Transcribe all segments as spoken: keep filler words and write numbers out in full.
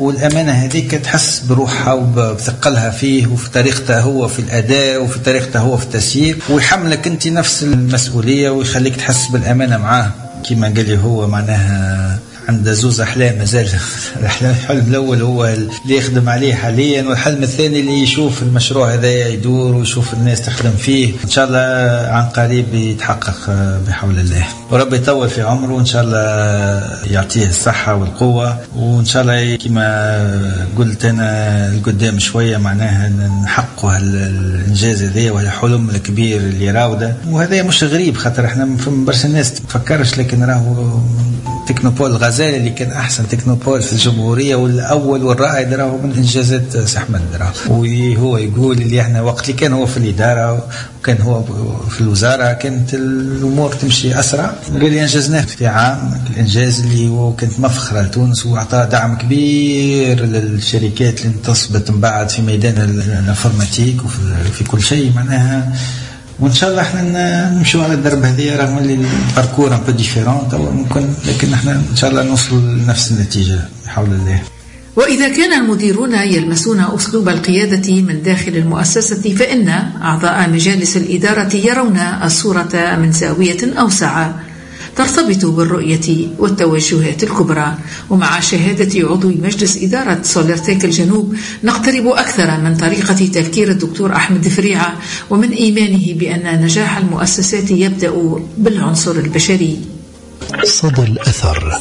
والأمانة هذيك تحس بروحها وبثقلها فيه وفي طريقته هو في الأداء وفي طريقته هو في التسيير، ويحملك أنت نفس المسؤولية ويخليك تحس بالأمانة معاه. كما قال لي هو معناها عنده زوز أحلام مازال. الحلم الأول هو اللي يخدم عليه حاليا، والحلم الثاني اللي يشوف المشروع هذا يدور ويشوف الناس تخدم فيه. إن شاء الله عن قريب يتحقق بحول الله، ورب يطول في عمره وإن شاء الله يعطيه الصحة والقوة، وإن شاء الله كما قلت أنا القدام شوية معناها نحقق الإنجاز هذا وهي حلم الكبير اللي راوده. وهذا مش غريب خاطر احنا فم برشا الناس تفكرش، لكن راهو تكنوبول الغزالي اللي كان أحسن تكنوبول في الجمهورية والأول والرائد راهو من إنجازات سي أحمد راهو. وهو يقول اللي احنا وقت اللي كان هو في الإدارة وكان هو في الوزارة كانت الأمور تمشي أسرع. اللي أنجزناه في عام الإنجاز اللي هو كانت مفخرة لتونس، وأعطى دعم كبير للشركات اللي انتصبت من بعد في ميدان الانفورماتيك وفي كل شيء معناها. وان شاء الله احنا نمشوا على الدرب هذه رغم اللي الباركور ان بو ديفيرون ممكن، لكن احنا ان شاء الله نوصل لنفس النتيجه بحول الله. وإذا كان المديرون يلمسون أسلوب القيادة من داخل المؤسسة، فإن أعضاء مجالس الإدارة يرون الصورة من زاوية أوسع ترتبط بالرؤية والتوجهات الكبرى. ومع شهادة عضو مجلس إدارة سولارتيك الجنوب نقترب أكثر من طريقة تفكير الدكتور أحمد فريعة ومن إيمانه بأن نجاح المؤسسات يبدأ بالعنصر البشري. صدى الأثر.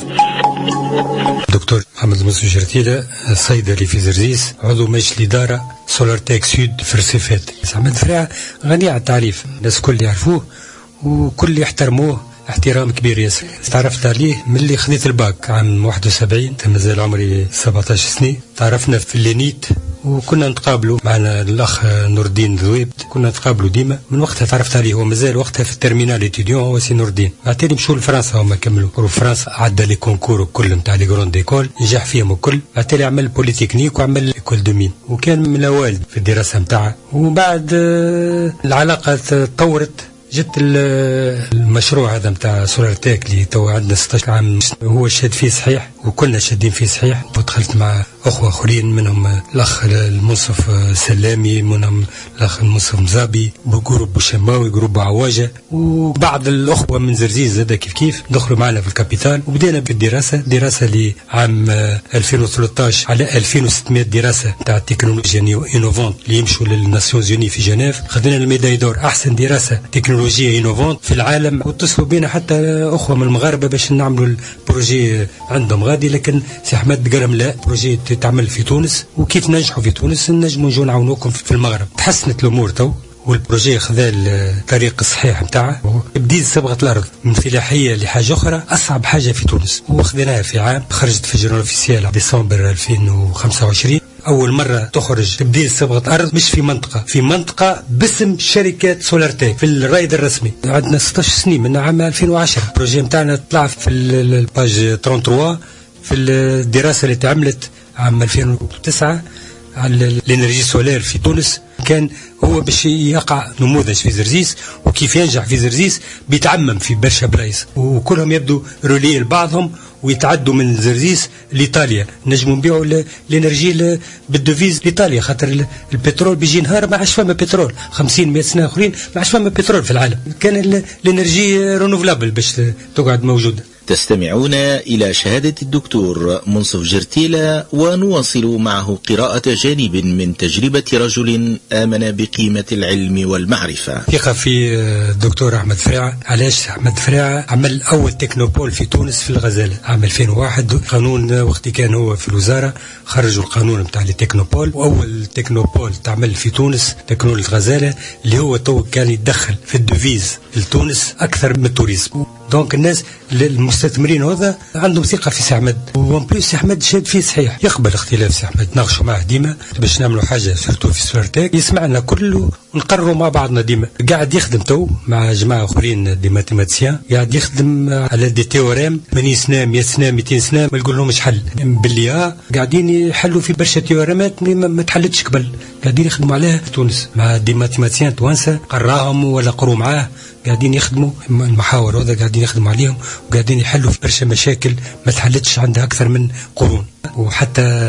دكتور محمد منصف جرتيلة، صيدلي في زرزيس، عضو مجلس الإدارة سولارتيك سود في رصيفات. أحمد فريعة غني عن التعريف، الناس كل يعرفوه وكل يحترموه احترام كبير ياسر. تعرفت عليه من اللي خذيت الباك عام واحد وسبعين، مازال عمري سبعطاش سنة. تعرفنا في اللينيت وكنا نتقابلوا معنا الأخ نور الدين ذويب، كنا نتقابلوا ديما. من وقتها تعرفت عليه، هو مازال وقتها في الترمينال اتيديون هو سي نور الدين. بعتالي مشوا لفرنسا هما كملوا فرنسا، عدى لي كونكور كل نتاع لي غروند ديكول نجح فيهم الكل. بعتالي عمل بوليتكنيك وعمل ايكول دو مين، وكان من الأوائل في الدراسة نتاعها. وبعد العلاقة تطورت، جت المشروع هذا متاع سولارتيك اللي تو عندنا ستة عشر عام هو شاد فيه صحيح وكلنا شادين فيه صحيح. ودخلت مع أخوة آخرين منهم الأخ المنصف سلامي، منهم الأخ المنصف مزابي، بجروب بوشماوي، جروب عواجة، وبعض الأخوة من زرزيز زاد كيف كيف دخلوا معنا في الكابيتال. وبدينا بالدراسة، دراسة لعام ألفين وثلاثة عشر على ألفين وستمائة دراسة تاع التكنولوجيا إنوفونت اللي يمشوا للناسيونز يوني في جنيف. خذينا الميداي دور أحسن دراسة تكنولوجيا إنوفونت في العالم، واتصلوا بينا حتى أخوة من المغاربة باش نعملوا البروجي عندهم غادي. لكن سي أحمد قال لا، بروجي تعمل في تونس، وكيف ننجحوا في تونس نجموا نجوا نعاونوكم في المغرب. تحسنت الأمور تو، والبروجي خذا الطريق الصحيح نتاعه. بديت صبغة الأرض من فلاحية لحاجة أخرى أصعب حاجة في تونس، وخذناها في عام. خرجت في جورنال اوفيسيال ديسمبر ألفين وخمسة وعشرين، أول مرة تخرج تبديل صبغة أرض مش في منطقة، في منطقة باسم شركة سولارتيك في الرائد الرسمي. عندنا ستة عشر سنين من عام ألفين وعشرة. البروجي متاعنا طلع في الباج ثلاثة وثلاثين في الدراسة اللي تعملت عام ألفين وتسعة على الانرجي سولار في تونس. كان هو باش يقع نموذج في زرزيس، وكيف ينجح في زرزيس بيتعمم في برشا بلايص، وكلهم يبدو رولي لبعضهم ويتعدوا من زرزيس لإيطاليا. نجموا نبيعوا الانرجي بالدوفيز لإيطاليا، خاطر البترول بيجي نهار ما عادش فما بترول. خمسين مئة سنة آخرين ما عادش فما بترول في العالم. كان الانرجي رينوفلابل باش تقعد موجودة. تستمعون إلى شهادة الدكتور منصف جرتيلة، ونواصل معه قراءة جانب من تجربة رجل آمن بقيمة العلم والمعرفة. ثقة في الدكتور أحمد فريعة. علاش أحمد فريعة عمل أول تكنوبول في تونس في الغزالة عام ألفين وواحد. قانون وقت كان هو في الوزارة خرجوا القانون متاع التكنوبول، وأول تكنوبول تعمل في تونس تكنولوجيا الغزالة اللي هو تو كان يتدخل في الدوفيز لتونس أكثر من التوريزم. دونك الناس المستثمرين هذا عندهم ثقة في سي أحمد، وان بليس سي أحمد شاد فيه صحيح. يقبل اختلاف سي أحمد، ناقشوا معه ديما باش نعملوا حاجة سورتو في سولارتيك يسمعنا كله ونقرروا مع بعضنا ديما. قاعد يخدم تو مع جماعة آخرين دي ماتيماتيسيان، قاعد يخدم على دي تيوريم ثمانين سنة مئة سنة مئتين سنة ما يقول لهمش حل. باللي اه قاعدين يحلوا في برشا تيوريمات ما تحلتش قبل، قاعدين يخدموا عليها في تونس مع دي ماتيماتيسيان توانسة قراهم ولا قروا معاه. قاعدين يخدموا المحاور هذا، قاعدين يخدموا عليهم وقاعدين يحلوا في برشا مشاكل ما تحلتش عندها أكثر من قرون. وحتى